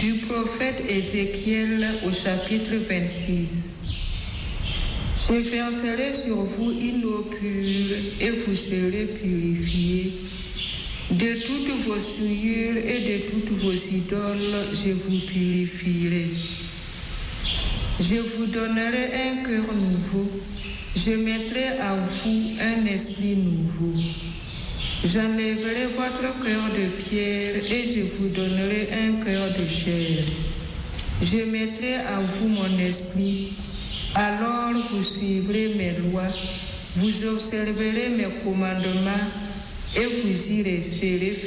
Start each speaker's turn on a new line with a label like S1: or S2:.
S1: Du prophète Ézéchiel au chapitre 26. Je verserai sur vous une eau pure et vous serez purifiés. De toutes vos souillures et de toutes vos idoles, je vous purifierai. Je vous donnerai un cœur nouveau. Je mettrai à vous un esprit nouveau. J'enlèverai votre cœur de pierre et je vous donnerai un cœur de chair. Je mettrai à vous mon esprit. Alors vous suivrez mes lois, vous observerez mes commandements et vous y resterez